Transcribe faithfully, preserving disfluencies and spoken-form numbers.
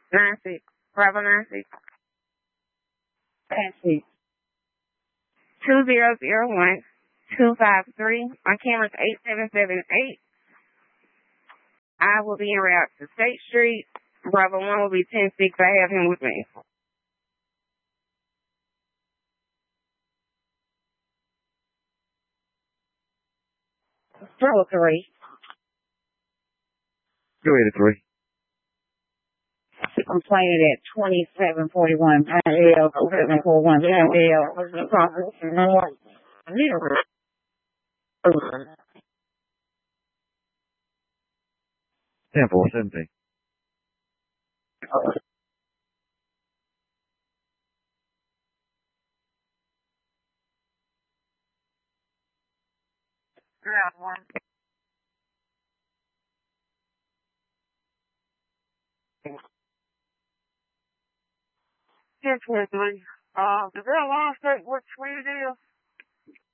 Nine six. Bravo nine six. Patsy. Two zero zero one two five three. My camera's eight seven seven eight. I will be en route to State Street. Bravo one will be ten six. I have him with me. Bravo three. Go ahead, three. I'm playing at twenty-seven forty-one L, seven forty-one L, ten four seventeen. Ground one. ten twenty-three. Uh, is there a line state which street it is?